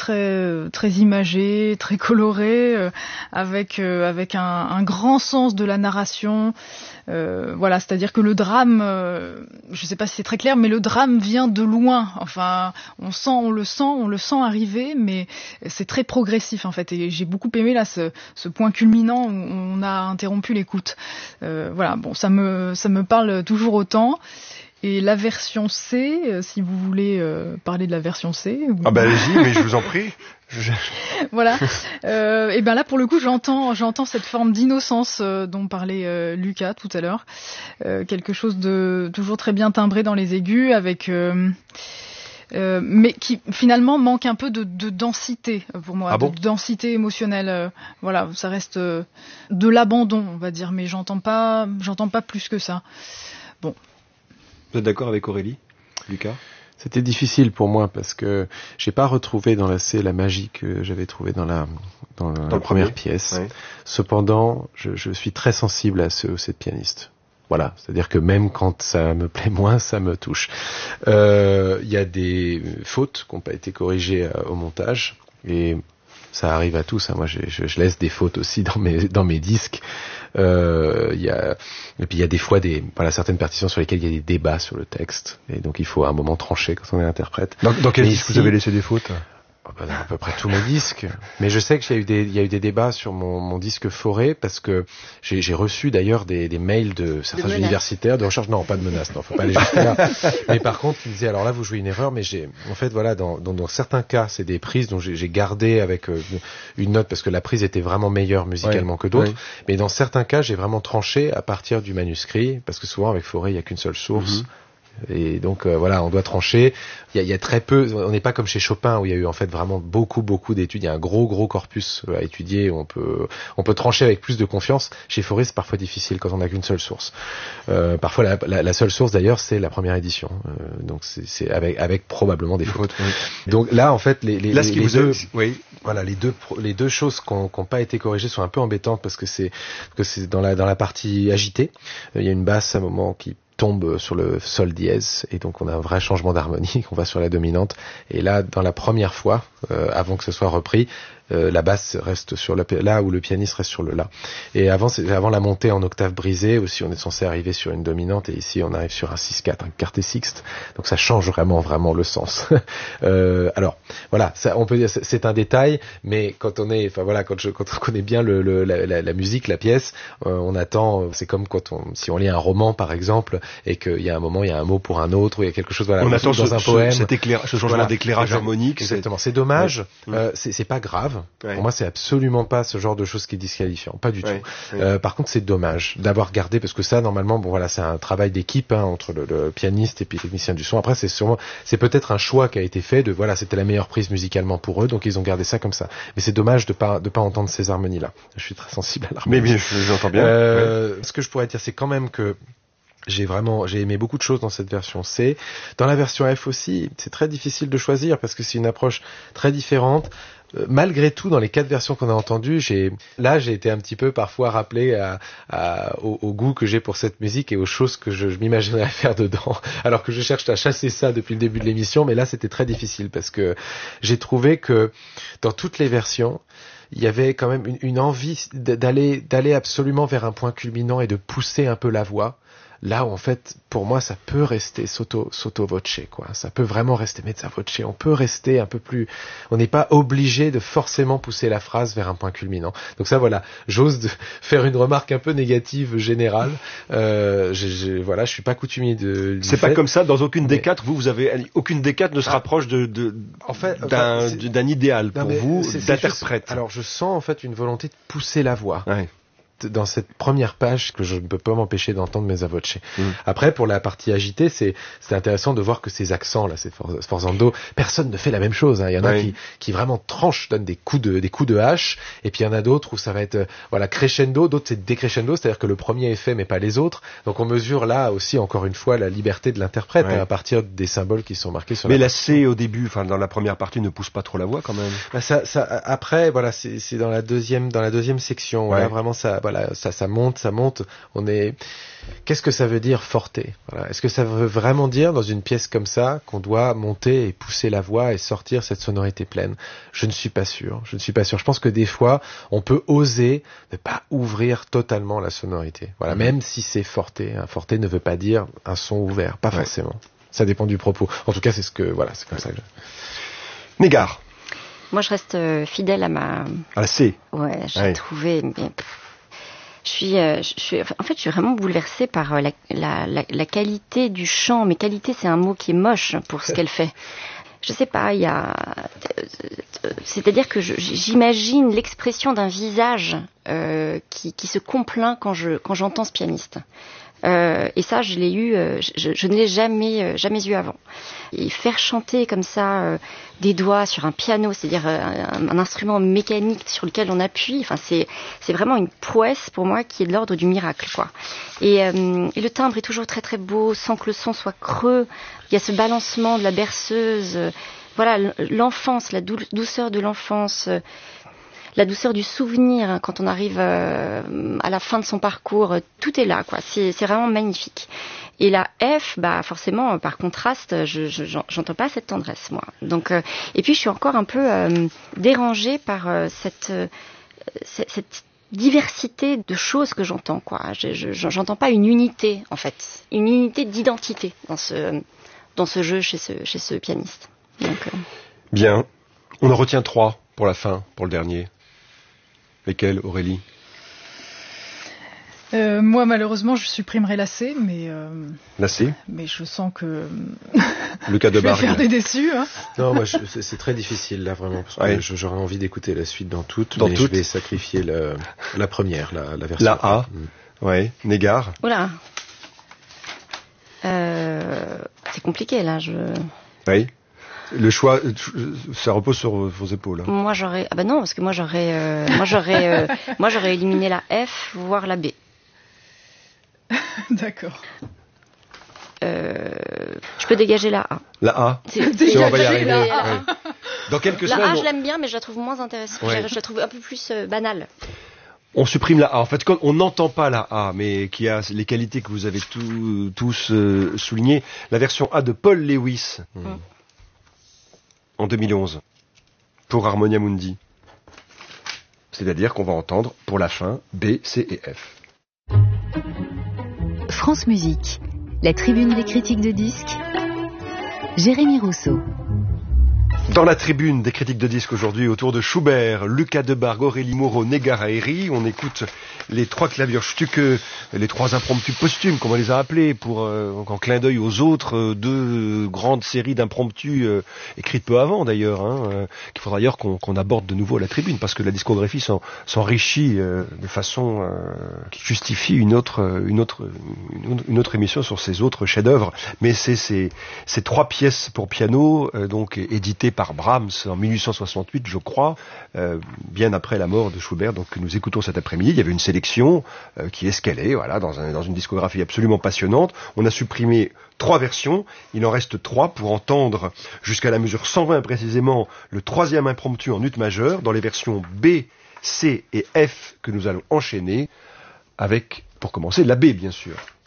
très imagé, très coloré, avec un grand sens de la narration. Voilà, c'est-à-dire que le drame, je sais pas si c'est très clair, mais le drame vient de loin. Enfin, on le sent arriver, mais c'est très progressif en fait. Et j'ai beaucoup aimé là ce point culminant où on a interrompu l'écoute. Voilà, bon, ça me parle toujours autant. Et la version C, si vous voulez parler de la version C. Ou... Ah bah allez-y, mais je vous en prie. Voilà. Et ben là, pour le coup, j'entends cette forme d'innocence dont parlait Lucas tout à l'heure. Quelque chose de toujours très bien timbré dans les aigus, avec mais qui finalement manque un peu de densité pour moi, de densité émotionnelle. Voilà, ça reste de l'abandon, on va dire, mais j'entends pas plus que ça. Bon. Vous êtes d'accord avec Aurélie, Lucas ? C'était difficile pour moi parce que j'ai pas retrouvé dans la C la magie que j'avais trouvée dans la première pièce. Oui. Cependant, je suis très sensible à cette pianiste. Voilà, c'est-à-dire que même quand ça me plaît moins, ça me touche. Il y a des fautes qui n'ont pas été corrigées au montage et ça arrive à tous. Hein. Moi, je laisse des fautes aussi dans mes disques. Et puis il y a des fois certaines partitions sur lesquelles il y a des débats sur le texte, et donc il faut à un moment trancher quand on est interprète. Dans quel disque vous avez laissé des fautes ? Dans à peu près tous mes disques. Mais je sais qu'il y a eu des débats sur mon disque Forêt, parce que j'ai reçu d'ailleurs des mails de certains universitaires de recherche. Non, pas de menaces, non, faut pas aller jusqu'à là. Mais par contre, ils disaient, alors là, vous jouez une erreur, mais en fait, voilà, dans certains cas, c'est des prises dont j'ai gardé avec une note, parce que la prise était vraiment meilleure musicalement que d'autres. Oui. Mais dans certains cas, j'ai vraiment tranché à partir du manuscrit, parce que souvent, avec Forêt, il y a qu'une seule source. Mm-hmm. Et donc voilà, on doit trancher. Il y a très peu. On n'est pas comme chez Chopin où il y a eu en fait vraiment beaucoup d'études. Il y a un gros corpus à étudier. On peut trancher avec plus de confiance. Chez Fauré, c'est parfois difficile quand on n'a qu'une seule source. Parfois la seule source d'ailleurs, c'est la première édition. Donc c'est avec probablement des fautes. Oui. Donc là en fait les deux choses qui n'ont pas été corrigées sont un peu embêtantes parce que c'est dans la partie agitée. Il y a une basse à un moment qui tombe sur le sol dièse et donc on a un vrai changement d'harmonie, on va sur la dominante, et là dans la première fois avant que ce soit repris, la basse reste sur le la où le pianiste reste sur le la, et avant la montée en octave brisée aussi, on est censé arriver sur une dominante, et ici on arrive sur un 6/4, un quartet sixte, donc ça change vraiment le sens. Alors voilà, ça on peut dire c'est un détail, mais quand on connaît bien la musique, la pièce, on attend, c'est comme si on lit un roman par exemple, et qu'il y a un moment, il y a un mot pour un autre, ou il y a quelque chose, voilà, on attend dans un poème. Ce changement d'éclairage harmonique. Exactement. C'est dommage. C'est pas grave. Pour moi, c'est absolument pas ce genre de choses qui est disqualifiant. Pas du tout. Par contre, c'est dommage d'avoir gardé, parce que ça, normalement, c'est un travail d'équipe, entre le pianiste et puis le technicien du son. Après, c'est peut-être un choix qui a été fait c'était la meilleure prise musicalement pour eux, donc ils ont gardé ça comme ça. Mais c'est dommage de pas entendre ces harmonies-là. Je suis très sensible à l'harmonie. Mais bien, j'entends bien. Ce que je pourrais dire, c'est quand même que j'ai aimé beaucoup de choses dans cette version C. Dans la version F aussi, c'est très difficile de choisir parce que c'est une approche très différente. Malgré tout, dans les 4 versions qu'on a entendues, j'ai été un petit peu parfois rappelé au goût que j'ai pour cette musique et aux choses que je m'imaginerais faire dedans, alors que je cherche à chasser ça depuis le début de l'émission, mais là c'était très difficile parce que j'ai trouvé que dans toutes les versions, il y avait quand même une envie d'aller absolument vers un point culminant et de pousser un peu la voix. Là où en fait, pour moi, ça peut rester sotto voce, quoi. Ça peut vraiment rester mezza voce. On peut rester un peu plus. On n'est pas obligé de forcément pousser la phrase vers un point culminant. Donc ça, voilà. J'ose faire une remarque un peu négative générale. Je suis pas coutumier de. C'est pas comme ça dans aucune des 4. Vous avez aucune des 4 ne se rapproche d'un idéal pour vous d'interprète. Juste, alors je sens en fait une volonté de pousser la voix. Ouais. Dans cette première page que je ne peux pas m'empêcher d'entendre mezza voce. Après, pour la partie agitée, c'est intéressant de voir que ces accents là, ces forzando, personne ne fait la même chose. Il y en a qui vraiment tranchent, donnent des coups de hache, et puis il y en a d'autres où ça va être crescendo, d'autres c'est décrescendo, c'est-à-dire que le premier est fait mais pas les autres. Donc on mesure là aussi encore une fois la liberté de l'interprète à partir des symboles qui sont marqués sur. Mais la C au début, dans la première partie, ne pousse pas trop la voix quand même. Après, c'est dans la deuxième section. Là, vraiment ça. voilà, ça monte. Qu'est-ce que ça veut dire forte? Voilà. Est-ce que ça veut vraiment dire dans une pièce comme ça qu'on doit monter et pousser la voix et sortir cette sonorité pleine? Je ne suis pas sûr. Je pense que des fois, on peut oser ne pas ouvrir totalement la sonorité. Voilà, même si c'est forte. Un forte ne veut pas dire un son ouvert, pas forcément. Ça dépend du propos. En tout cas, c'est comme ça que Négare. Moi, je reste fidèle à ma... À la C. Ouais, j'ai trouvé... Je suis vraiment bouleversée par la qualité du chant. Mais qualité, c'est un mot qui est moche pour ce qu'elle fait. Je sais pas, c'est-à-dire que j'imagine l'expression d'un visage qui se complaint quand j'entends ce pianiste. Et ça, je l'ai eu, je ne l'ai jamais eu avant. Et faire chanter comme ça des doigts sur un piano, c'est-à-dire un instrument mécanique sur lequel on appuie, enfin c'est vraiment une prouesse pour moi qui est de l'ordre du miracle, quoi. Et le timbre est toujours très très beau, sans que le son soit creux. Il y a ce balancement de la berceuse, voilà, l'enfance, la douceur de l'enfance. La douceur du souvenir quand on arrive à la fin de son parcours, tout est là, quoi. C'est vraiment magnifique. Et la F, forcément, par contraste, j'entends pas cette tendresse, moi. Donc, et puis je suis encore un peu dérangée par cette diversité de choses que j'entends, quoi. J'entends pas une unité, en fait, une unité d'identité dans ce jeu chez ce pianiste. Donc, Bien, on en retient 3 pour la fin, pour le dernier. Lesquels, Aurélie? Moi, malheureusement, je supprimerai la C, mais... La C? Mais je sens que... Le cas de Bargue. Je vais faire des déçus. Hein. Non, moi, c'est très difficile, là, vraiment. Parce que j'aurais envie d'écouter la suite dans toutes. Je vais sacrifier la première, la version. La A. Ouais. Négare. Oula. C'est compliqué, là. Oui. Le choix, ça repose sur vos épaules. Hein. Moi j'aurais, non, parce que moi j'aurais éliminé la F, voire la B. D'accord. Je peux dégager la A. La A. Si on va y arriver. Ouais. Dans quelques semaines. La A, je l'aime bien, mais je la trouve moins intéressante. Ouais. Je la trouve un peu plus banale. On supprime la A. En fait, on n'entend pas la A, mais qui a les qualités que vous avez tous soulignées. La version A de Paul Lewis. En 2011, pour Harmonia Mundi. C'est-à-dire qu'on va entendre, pour la fin, B, C et F. France Musique, la tribune des critiques de disques, Jérémy Rousseau. Dans la tribune des critiques de disques aujourd'hui, autour de Schubert, Lucas Debargue, Aurélie Moreau, Négare Haïry, on écoute les 3 Klavierstücke, les 3 impromptus posthumes, comme on les a appelés, pour en clin d'œil aux autres 2 grandes séries d'impromptus écrites peu avant d'ailleurs, qu'il faudra d'ailleurs qu'on aborde de nouveau à la tribune, parce que la discographie s'enrichit de façon qui justifie une autre émission sur ces autres chefs-d'œuvre. Mais c'est ces 3 pièces pour piano, donc éditées par Brahms en 1868, je crois, bien après la mort de Schubert, donc que nous écoutons cet après-midi. Il y avait une sélection qui est ce qu'elle est, voilà, dans une discographie absolument passionnante. On a supprimé 3 versions, il en reste 3 pour entendre jusqu'à la mesure 120 précisément le 3e impromptu en ut majeur dans les versions B, C et F que nous allons enchaîner avec, pour commencer, la B bien sûr.